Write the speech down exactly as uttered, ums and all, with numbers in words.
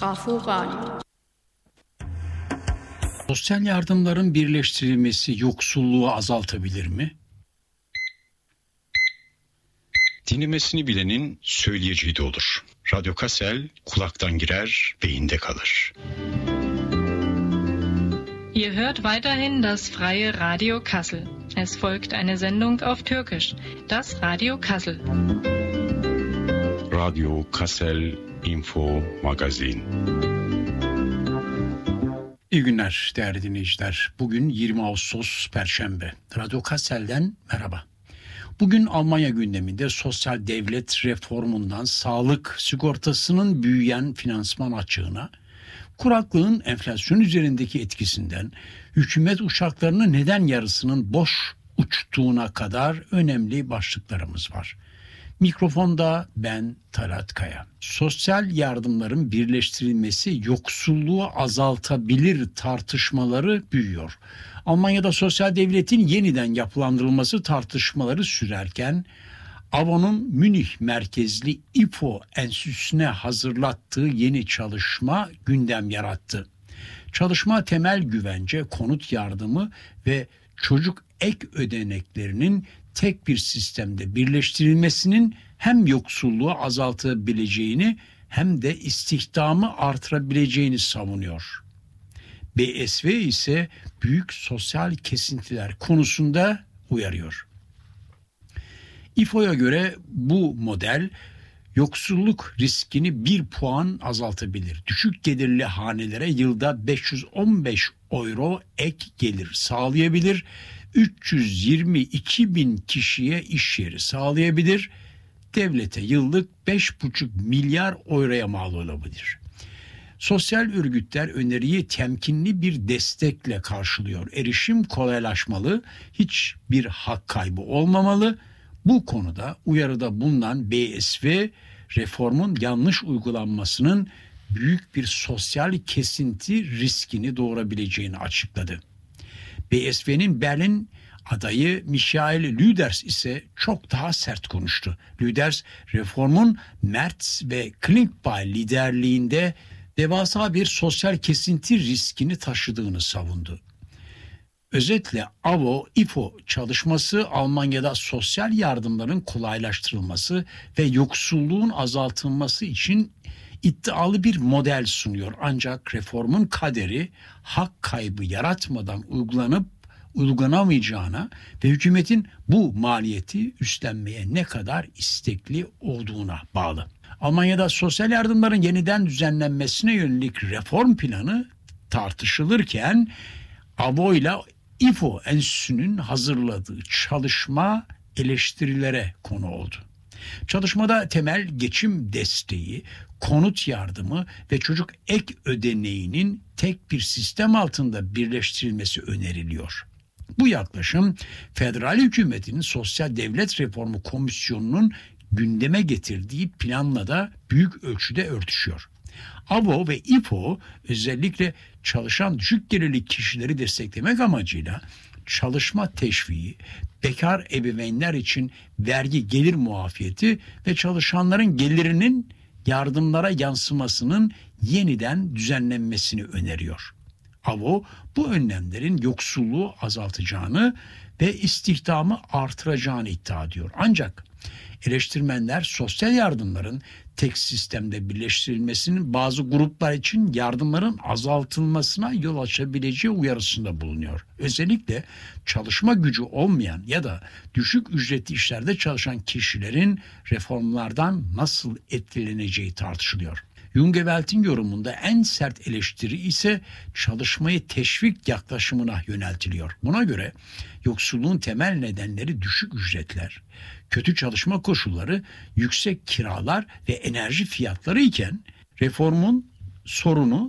Trafo Radio. Sosyal yardımların birleştirilmesi yoksulluğu azaltabilir mi? Dinlemesini bilenin söyleyeceği de olur. Radyo Kassel kulaktan girer, beyinde kalır. Ihr hört weiterhin das freie Radio Kassel. Es folgt eine Sendung auf Türkisch, das Radio Kassel. Radyo Kassel Info Magazin. İyi günler değerli dinleyiciler. Bugün yirmi Ağustos Perşembe. Radyo Kassel'den merhaba. Bugün Almanya gündeminde sosyal devlet reformundan sağlık sigortasının büyüyen finansman açığına, kuraklığın enflasyon üzerindeki etkisinden hükümet uçaklarının neden yarısının boş uçtuğuna kadar önemli başlıklarımız var. Mikrofonda ben Talat Kaya. Sosyal yardımların birleştirilmesi yoksulluğu azaltabilir tartışmaları büyüyor. Almanya'da sosyal devletin yeniden yapılandırılması tartışmaları sürerken A V O'nun Münih merkezli İFO Enstitüsü'ne hazırlattığı yeni çalışma gündem yarattı. Çalışma temel güvence, konut yardımı ve çocuk ek ödeneklerinin tek bir sistemde birleştirilmesinin hem yoksulluğu azaltabileceğini hem de istihdamı artırabileceğini savunuyor. B S V ise büyük sosyal kesintiler konusunda uyarıyor. İFO'ya göre bu model yoksulluk riskini bir puan azaltabilir. Düşük gelirli hanelere yılda beş yüz on beş euro ek gelir sağlayabilir. üç yüz yirmi iki bin kişiye iş yeri sağlayabilir. Devlete yıllık beş buçuk milyar euroya mal olabilir. Sosyal örgütler öneriyi temkinli bir destekle karşılıyor. Erişim kolaylaşmalı, hiçbir hak kaybı olmamalı. Bu konuda uyarıda bulunan B S V, reformun yanlış uygulanmasının büyük bir sosyal kesinti riskini doğurabileceğini açıkladı. B S V'nin Berlin adayı Michael Lüders ise çok daha sert konuştu. Lüders, reformun Merz ve Klingbeil liderliğinde devasa bir sosyal kesinti riskini taşıdığını savundu. Özetle A V O İFO çalışması Almanya'da sosyal yardımların kolaylaştırılması ve yoksulluğun azaltılması için iddialı bir model sunuyor. Ancak reformun kaderi hak kaybı yaratmadan uygulanıp uygulanamayacağına ve hükümetin bu maliyeti üstlenmeye ne kadar istekli olduğuna bağlı. Almanya'da sosyal yardımların yeniden düzenlenmesine yönelik reform planı tartışılırken A V O ile İFO Enstitüsü'nün hazırladığı çalışma eleştirilere konu oldu. Çalışmada temel geçim desteği, konut yardımı ve çocuk ek ödeneğinin tek bir sistem altında birleştirilmesi öneriliyor. Bu yaklaşım federal hükümetin Sosyal Devlet Reformu Komisyonu'nun gündeme getirdiği planla da büyük ölçüde örtüşüyor. A V O ve İFO özellikle çalışan düşük gelirli kişileri desteklemek amacıyla çalışma teşviği, bekar ebeveynler için vergi gelir muafiyeti ve çalışanların gelirinin yardımlara yansımasının yeniden düzenlenmesini öneriyor. A V O bu önlemlerin yoksulluğu azaltacağını ve istihdamı artıracağını iddia ediyor. Ancak eleştirmenler sosyal yardımların tek sistemde birleştirilmesinin bazı gruplar için yardımların azaltılmasına yol açabileceği uyarısında bulunuyor. Özellikle çalışma gücü olmayan ya da düşük ücretli işlerde çalışan kişilerin reformlardan nasıl etkileneceği tartışılıyor. Jungevelt'in yorumunda en sert eleştiri ise çalışmayı teşvik yaklaşımına yöneltiliyor. Buna göre yoksulluğun temel nedenleri düşük ücretler, kötü çalışma koşulları, yüksek kiralar ve enerji fiyatları iken reformun sorunu